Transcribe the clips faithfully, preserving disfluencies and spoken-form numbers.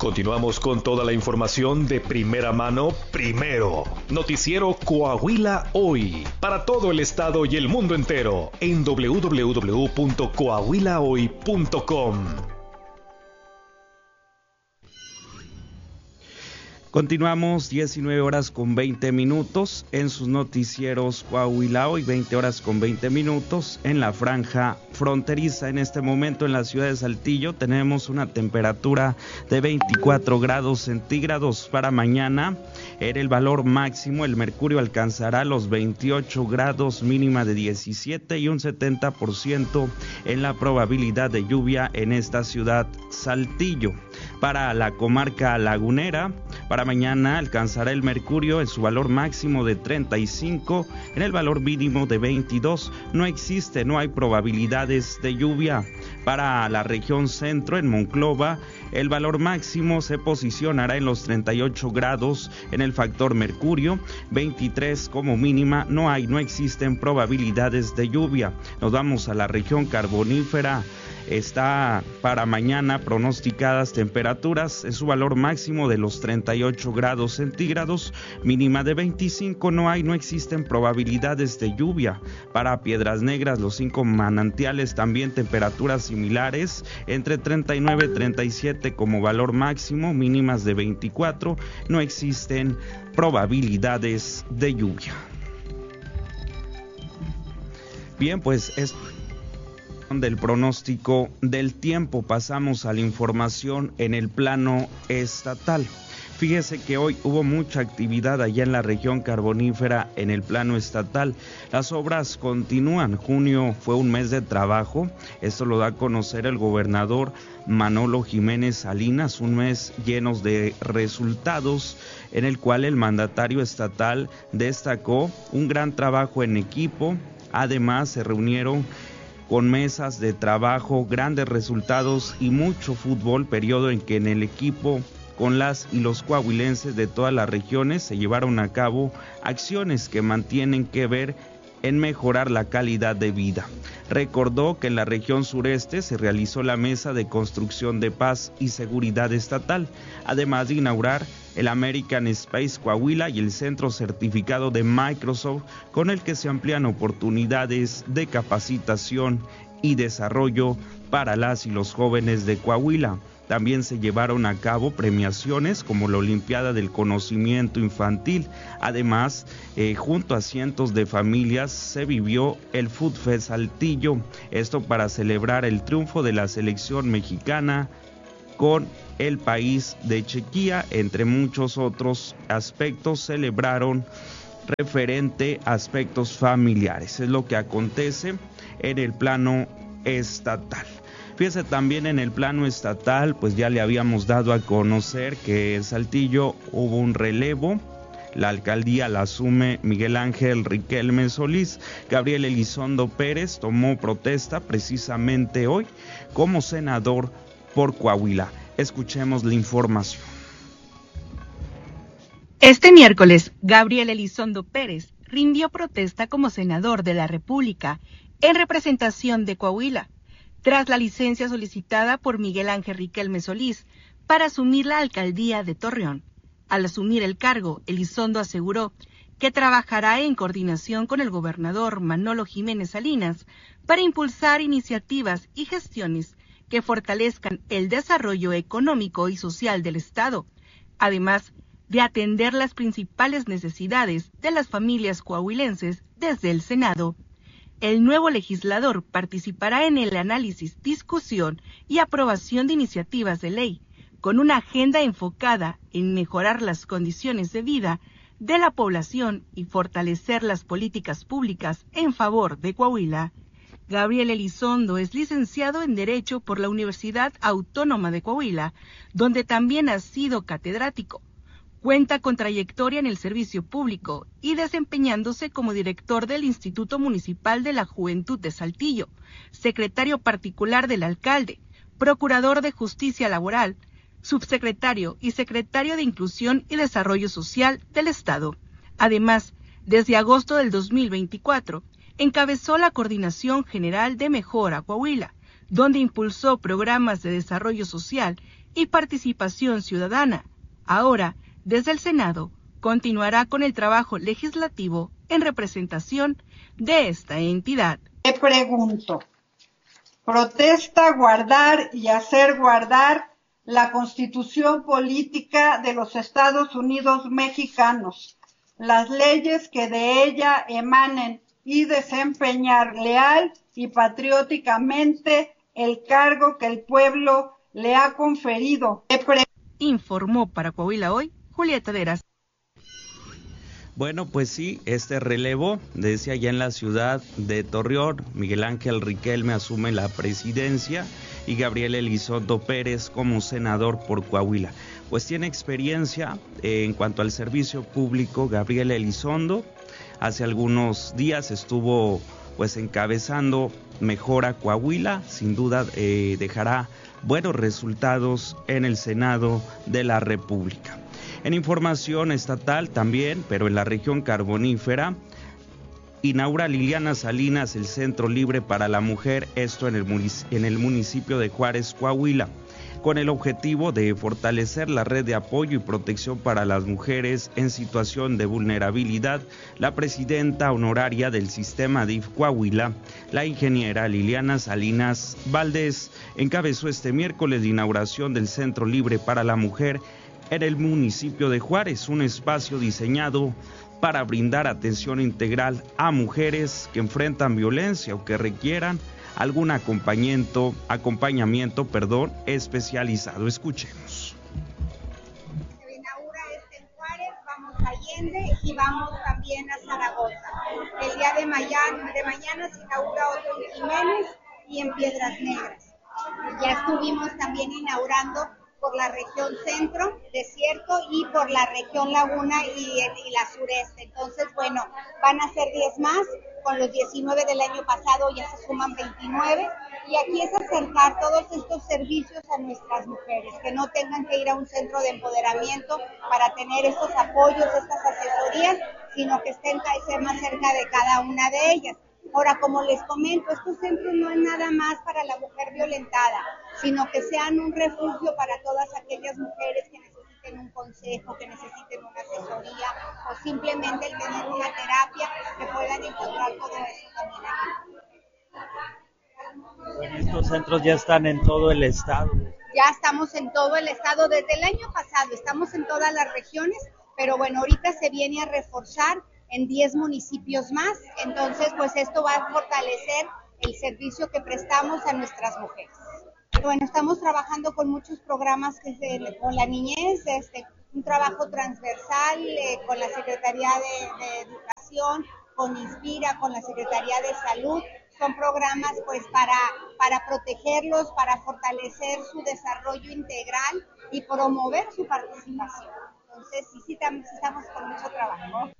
Continuamos con toda la información de primera mano, primero. Noticiero Coahuila Hoy, para todo el estado y el mundo entero, en doble u doble u doble u punto coahuila hoy punto com. Continuamos, diecinueve horas con veinte minutos en sus noticieros Coahuila Hoy, veinte horas con veinte minutos en la franja fronteriza. En este momento en la ciudad de Saltillo tenemos una temperatura de veinticuatro grados centígrados. Para mañana era el valor máximo, el mercurio alcanzará los veintiocho grados, mínima de diecisiete y un setenta por ciento en la probabilidad de lluvia en esta ciudad Saltillo. Para la comarca lagunera, para mañana alcanzará el mercurio en su valor máximo de treinta y cinco, en el valor mínimo de veintidós. No existe, no hay probabilidades de lluvia. Para la región centro, en Monclova, el valor máximo se posicionará en los treinta y ocho grados en el factor mercurio, veintitrés como mínima. No hay, no existen probabilidades de lluvia. Nos vamos a la región carbonífera. Está para mañana pronosticadas temperaturas en su valor máximo de los treinta y ocho grados centígrados, mínima de veinticinco. No hay, no existen probabilidades de lluvia. Para Piedras Negras, los cinco manantiales, también temperaturas similares, entre treinta y nueve y treinta y siete como valor máximo, mínimas de veinticuatro. No existen probabilidades de lluvia. Bien, pues es del pronóstico del tiempo. Pasamos a la información en el plano estatal. Fíjese que hoy hubo mucha actividad allá en la región carbonífera en el plano estatal. Las obras continúan. Junio fue un mes de trabajo. Esto lo da a conocer el gobernador Manolo Jiménez Salinas, un mes lleno de resultados en el cual el mandatario estatal destacó un gran trabajo en equipo. Además, se reunieron con mesas de trabajo, grandes resultados y mucho fútbol, periodo en que en el equipo con las y los coahuilenses de todas las regiones se llevaron a cabo acciones que mantienen que ver en mejorar la calidad de vida. Recordó que en la región sureste se realizó la Mesa de Construcción de Paz y Seguridad Estatal, además de inaugurar el American Space Coahuila y el Centro Certificado de Microsoft, con el que se amplían oportunidades de capacitación y desarrollo para las y los jóvenes de Coahuila. También se llevaron a cabo premiaciones como la Olimpiada del Conocimiento Infantil. Además, eh, junto a cientos de familias se vivió el Food Fest Saltillo. Esto para celebrar el triunfo de la selección mexicana con el país de Chequia, entre muchos otros aspectos. Celebraron referente a aspectos familiares. Es lo que acontece en el plano estatal. Fíjese, también en el plano estatal, pues ya le habíamos dado a conocer que en Saltillo hubo un relevo. La alcaldía la asume Miguel Ángel Riquelme Solís. Gabriel Elizondo Pérez tomó protesta precisamente hoy como senador por Coahuila. Escuchemos la información. Este miércoles, Gabriel Elizondo Pérez rindió protesta como senador de la República en representación de Coahuila, tras la licencia solicitada por Miguel Ángel Riquelme Solís para asumir la alcaldía de Torreón. Al asumir el cargo, Elizondo aseguró que trabajará en coordinación con el gobernador Manolo Jiménez Salinas para impulsar iniciativas y gestiones que fortalezcan el desarrollo económico y social del Estado, además de atender las principales necesidades de las familias coahuilenses desde el Senado. El nuevo legislador participará en el análisis, discusión y aprobación de iniciativas de ley, con una agenda enfocada en mejorar las condiciones de vida de la población y fortalecer las políticas públicas en favor de Coahuila. Gabriel Elizondo es licenciado en Derecho por la Universidad Autónoma de Coahuila, donde también ha sido catedrático. Cuenta con trayectoria en el servicio público y desempeñándose como director del Instituto Municipal de la Juventud de Saltillo, secretario particular del alcalde, procurador de Justicia Laboral, subsecretario y secretario de Inclusión y Desarrollo Social del Estado. Además, desde agosto del dos mil veinticuatro, encabezó la Coordinación General de Mejora Coahuila, donde impulsó programas de desarrollo social y participación ciudadana. Ahora, desde el Senado, continuará con el trabajo legislativo en representación de esta entidad. Te pregunto, ¿protesta guardar y hacer guardar la Constitución política de los Estados Unidos mexicanos, las leyes que de ella emanen y desempeñar leal y patrióticamente el cargo que el pueblo le ha conferido? Pre- Informó para Coahuila Hoy, Julieta Veras. Bueno, pues sí, este relevo, decía ya en la ciudad de Torreón, Miguel Ángel Riquelme asume la presidencia y Gabriel Elizondo Pérez como senador por Coahuila. Pues tiene experiencia en cuanto al servicio público. Gabriel Elizondo hace algunos días estuvo pues encabezando Mejora Coahuila, sin duda eh, dejará buenos resultados en el Senado de la República. En información estatal también, pero en la región carbonífera, inaugura Liliana Salinas el Centro Libre para la Mujer, esto en el, munic- en el municipio de Juárez, Coahuila, con el objetivo de fortalecer la red de apoyo y protección para las mujeres en situación de vulnerabilidad. La presidenta honoraria del sistema D I F Coahuila, la ingeniera Liliana Salinas Valdés, encabezó este miércoles la inauguración del Centro Libre para la Mujer en el municipio de Juárez, un espacio diseñado para brindar atención integral a mujeres que enfrentan violencia o que requieran algún acompañamiento, acompañamiento, perdón, especializado. Escuchemos. Se inaugura este en Juárez, vamos a Allende y vamos también a Zaragoza. El día de mañana, de mañana se inaugura otro en Jiménez y en Piedras Negras. Ya estuvimos también inaugurando por la región centro, desierto, y por la región laguna y, y la sureste. Entonces, bueno, van a ser diez más, con los diecinueve del año pasado ya se suman veintinueve, y aquí es acercar todos estos servicios a nuestras mujeres, que no tengan que ir a un centro de empoderamiento para tener estos apoyos, estas asesorías, sino que estén más cerca de cada una de ellas. Ahora, como les comento, estos centros no es nada más para la mujer violentada, sino que sean un refugio para todas aquellas mujeres que necesiten un consejo, que necesiten una asesoría o simplemente el tener una terapia, que puedan encontrar todo eso también aquí. Bueno, estos centros ya están en todo el estado. Ya estamos en todo el estado desde el año pasado, estamos en todas las regiones, pero bueno, ahorita se viene a reforzar en diez municipios más, entonces pues esto va a fortalecer el servicio que prestamos a nuestras mujeres. Bueno, estamos trabajando con muchos programas que se, con la niñez, este, un trabajo transversal eh, con la Secretaría de, de Educación, con Inspira, con la Secretaría de Salud. Son programas pues para, para protegerlos, para fortalecer su desarrollo integral y promover su participación. Entonces sí, sí, estamos con mucho trabajo.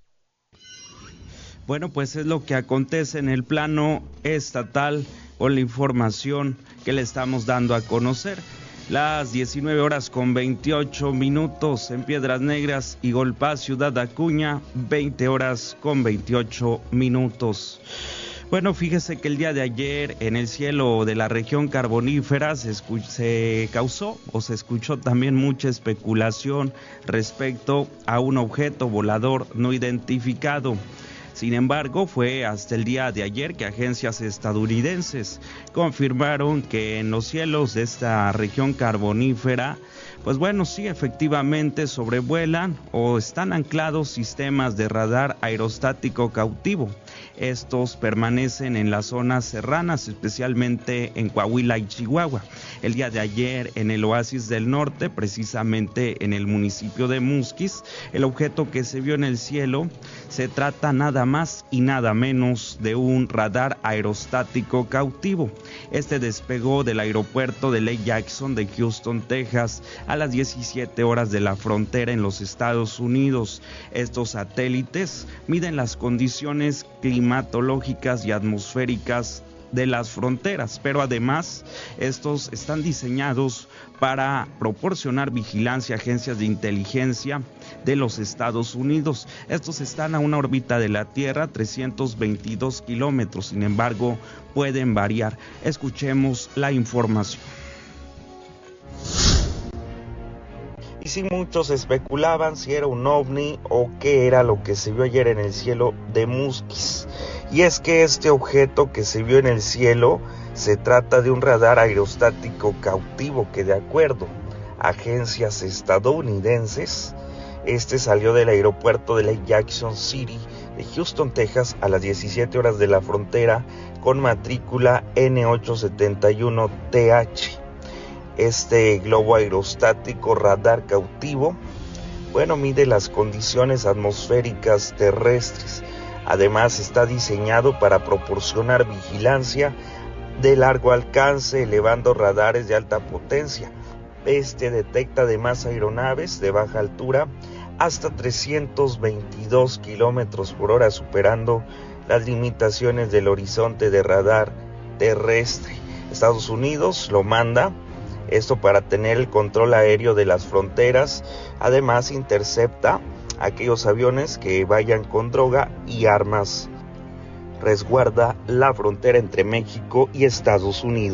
Bueno, pues es lo que acontece en el plano estatal con la información que le estamos dando a conocer. Las diecinueve horas con veintiocho minutos en Piedras Negras y Golpaz, Ciudad Acuña, veinte horas con veintiocho minutos. Bueno, fíjese que el día de ayer en el cielo de la región carbonífera se, escu- se causó o se escuchó también mucha especulación respecto a un objeto volador no identificado. Sin embargo, fue hasta el día de ayer que agencias estadounidenses confirmaron que en los cielos de esta región carbonífera, pues bueno, sí, efectivamente sobrevuelan o están anclados sistemas de radar aerostático cautivo. Estos permanecen en las zonas serranas, especialmente en Coahuila y Chihuahua. El día de ayer, en el Oasis del Norte, precisamente en el municipio de Musquis, el objeto que se vio en el cielo se trata nada más y nada menos de un radar aerostático cautivo. Este despegó del aeropuerto de Lake Jackson de Houston, Texas, a las diecisiete horas de la frontera en los Estados Unidos. Estos satélites miden las condiciones climatológicas y atmosféricas de las fronteras, pero además estos están diseñados para proporcionar vigilancia a agencias de inteligencia de los Estados Unidos. Estos están a una órbita de la Tierra, trescientos veintidós kilómetros, sin embargo, pueden variar. Escuchemos la información. Y si muchos especulaban si era un ovni o qué era lo que se vio ayer en el cielo de Musquis. Y es que este objeto que se vio en el cielo se trata de un radar aerostático cautivo que, de acuerdo a agencias estadounidenses, este salió del aeropuerto de Lake Jackson City de Houston, Texas, a las diecisiete horas de la frontera con matrícula N ochocientos setenta y uno T H. Este globo aerostático radar cautivo, bueno, mide las condiciones atmosféricas terrestres. Además, está diseñado para proporcionar vigilancia de largo alcance, elevando radares de alta potencia. Este detecta además aeronaves de baja altura hasta trescientos veintidós kilómetros por hora, superando las limitaciones del horizonte de radar terrestre. Estados Unidos lo manda, esto para tener el control aéreo de las fronteras. Además, intercepta aquellos aviones que vayan con droga y armas. Resguarda la frontera entre México y Estados Unidos.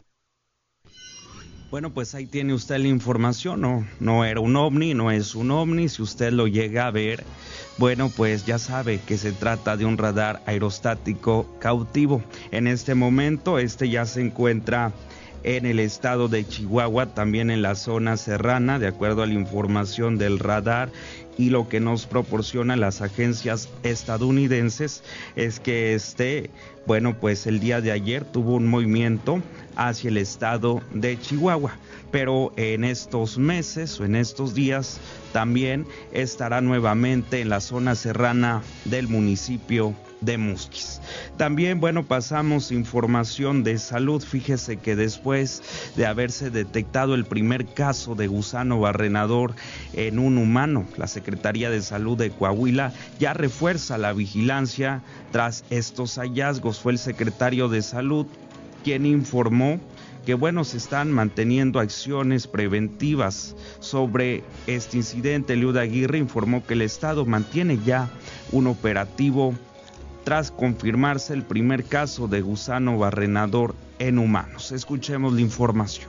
Bueno, pues ahí tiene usted la información, no, no era un ovni, no es un ovni. Si usted lo llega a ver, bueno, pues ya sabe que se trata de un radar aerostático cautivo. En este momento, este ya se encuentra en el estado de Chihuahua, también en la zona serrana, de acuerdo a la información del radar. Y lo que nos proporcionan las agencias estadounidenses es que este, bueno, pues el día de ayer tuvo un movimiento hacia el estado de Chihuahua, pero en estos meses o en estos días también estará nuevamente en la zona serrana del municipio de Musquis. También, bueno, pasamos información de salud. Fíjese que después de haberse detectado el primer caso de gusano barrenador en un humano, la Secretaría de Salud de Coahuila ya refuerza la vigilancia tras estos hallazgos. Fue el secretario de Salud quien informó que, bueno, se están manteniendo acciones preventivas sobre este incidente. Eliud Aguirre informó que el Estado mantiene ya un operativo tras confirmarse el primer caso de gusano barrenador en humanos. Escuchemos la información.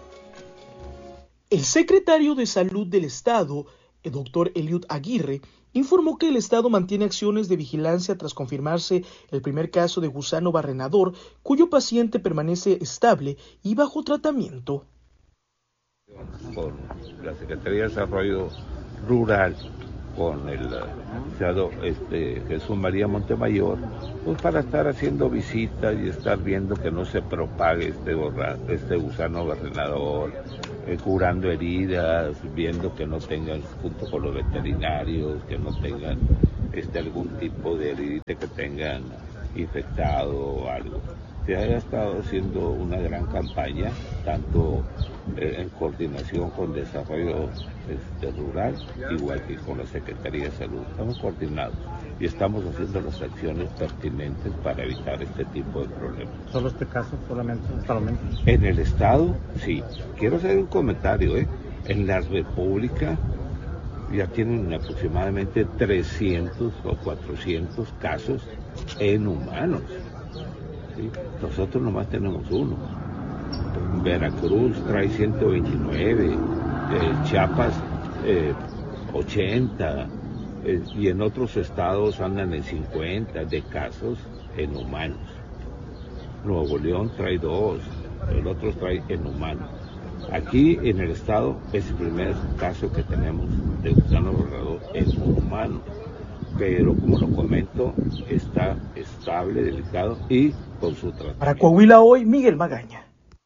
El secretario de Salud del Estado, el doctor Eliud Aguirre, informó que el Estado mantiene acciones de vigilancia tras confirmarse el primer caso de gusano barrenador, cuyo paciente permanece estable y bajo tratamiento. Con la Secretaría de Desarrollo Rural, con el licenciado este, Jesús María Montemayor, pues para estar haciendo visitas y estar viendo que no se propague este, borra, este gusano barrenador, eh, curando heridas, viendo que no tengan, junto con los veterinarios, que no tengan este, algún tipo de herida que tengan infectado o algo. Se ha estado haciendo una gran campaña, tanto eh, en coordinación con Desarrollo este, Rural, igual que con la Secretaría de Salud. Estamos coordinados y estamos haciendo las acciones pertinentes para evitar este tipo de problemas. ¿Solo este caso solamente hasta el momento? En el Estado, sí. Quiero hacer un comentario, ¿eh? En la República ya tienen aproximadamente trescientos o cuatrocientos casos en humanos. ¿Sí? Nosotros nomás tenemos uno. Veracruz trae ciento veintinueve, eh, Chiapas eh, ochenta, eh, y en otros estados andan en cincuenta de casos en humanos. Nuevo León trae dos, el otro trae en humanos. Aquí en el estado es el primer caso que tenemos de gusano barrenador en humanos, pero como lo comento, está estable, delicado y con su tratamiento. Para Coahuila Hoy, Miguel Magaña.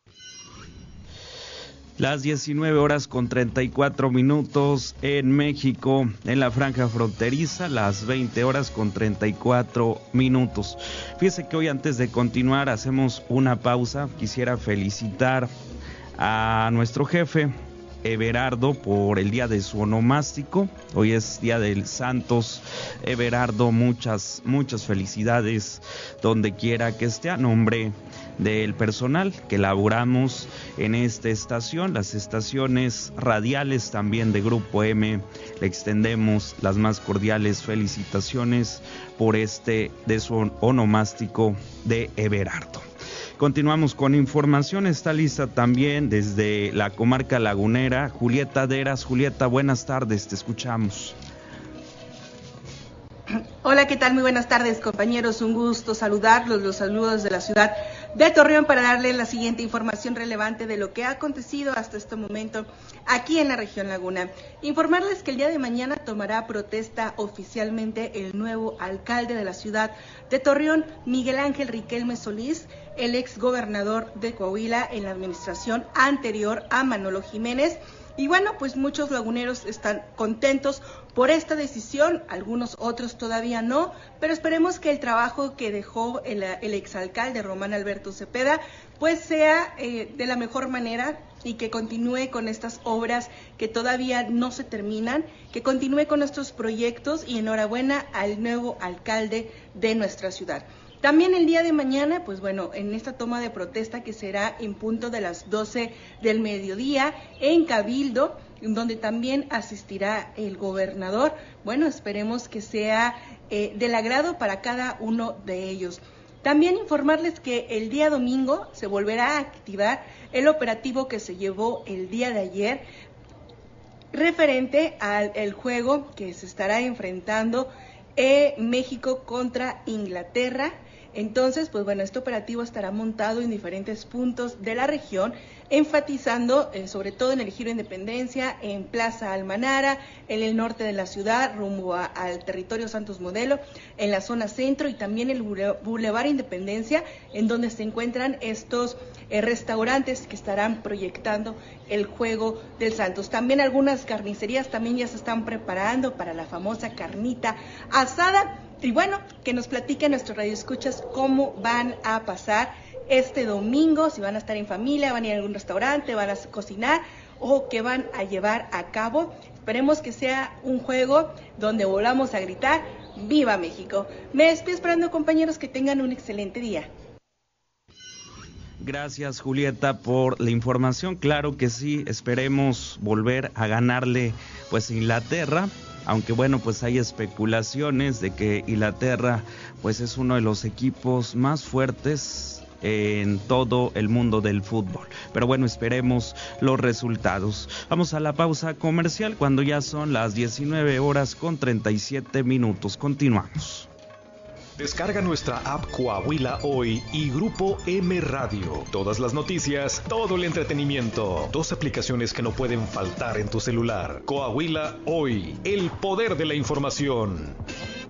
Las diecinueve horas con treinta y cuatro minutos en México, en la franja fronteriza, las veinte horas con treinta y cuatro minutos. Fíjese que hoy, antes de continuar, hacemos una pausa. Quisiera felicitar a nuestro jefe, Everardo por el día de su onomástico. Hoy es día del Santos Everardo, muchas, muchas felicidades donde quiera que esté, a nombre del personal que laboramos en esta estación, las estaciones radiales también de Grupo M. Le extendemos las más cordiales felicitaciones por este de su onomástico de Everardo. Continuamos con información, está lista también desde la comarca lagunera Julieta Deras. Julieta, buenas tardes, te escuchamos. Hola, ¿qué tal? Muy buenas tardes, compañeros. Un gusto saludarlos, los saludos de la ciudad de Torreón para darles la siguiente información relevante de lo que ha acontecido hasta este momento aquí en la región Laguna. Informarles que el día de mañana tomará protesta oficialmente el nuevo alcalde de la ciudad de Torreón, Miguel Ángel Riquelme Solís, el ex gobernador de Coahuila en la administración anterior a Manolo Jiménez. Y bueno, pues muchos laguneros están contentos por esta decisión, algunos otros todavía no, pero esperemos que el trabajo que dejó el, el exalcalde Román Alberto Cepeda pues sea eh, de la mejor manera y que continúe con estas obras que todavía no se terminan, que continúe con nuestros proyectos y enhorabuena al nuevo alcalde de nuestra ciudad. También el día de mañana, pues bueno, en esta toma de protesta que será en punto de las doce del mediodía en Cabildo, donde también asistirá el gobernador, bueno, esperemos que sea eh, del agrado para cada uno de ellos. También informarles que el día domingo se volverá a activar el operativo que se llevó el día de ayer, referente al el juego que se estará enfrentando eh, México contra Inglaterra. Entonces, pues bueno, este operativo estará montado en diferentes puntos de la región, enfatizando eh, sobre todo en el Giro Independencia, en Plaza Almanara, en el norte de la ciudad, rumbo a, al territorio Santos Modelo, en la zona centro y también el Boulevard Independencia, en donde se encuentran estos eh, restaurantes que estarán proyectando el juego del Santos. También algunas carnicerías también ya se están preparando para la famosa carnita asada. Y bueno, que nos platiquen nuestros radioescuchas cómo van a pasar este domingo, si van a estar en familia, van a ir a algún restaurante, van a cocinar o qué van a llevar a cabo. Esperemos que sea un juego donde volvamos a gritar ¡Viva México! Me despido esperando, compañeros, que tengan un excelente día. Gracias, Julieta, por la información. Claro que sí, esperemos volver a ganarle pues a Inglaterra. Aunque bueno, pues hay especulaciones de que Inglaterra pues es uno de los equipos más fuertes en todo el mundo del fútbol. Pero bueno, esperemos los resultados. Vamos a la pausa comercial cuando ya son las diecinueve horas con treinta y siete minutos. Continuamos. Descarga nuestra app Coahuila Hoy y Grupo M Radio. Todas las noticias, todo el entretenimiento. Dos aplicaciones que no pueden faltar en tu celular. Coahuila Hoy, el poder de la información.